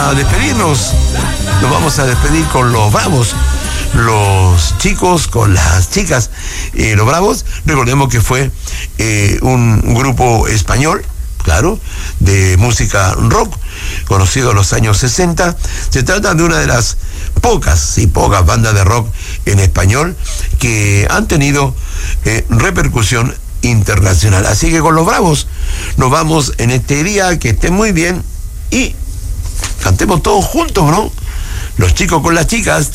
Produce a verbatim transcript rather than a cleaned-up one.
a despedirnos. Nos vamos a despedir con los Bravos. Los chicos con las chicas. Eh, los Bravos, recordemos que fue eh, un grupo español, claro, de música rock, conocido en los años sesenta. Se trata de una de las pocas y pocas bandas de rock en español que han tenido eh, repercusión internacional. Así que con los Bravos nos vamos en este día. Que estén muy bien y cantemos todos juntos, ¿no? Los chicos con las chicas.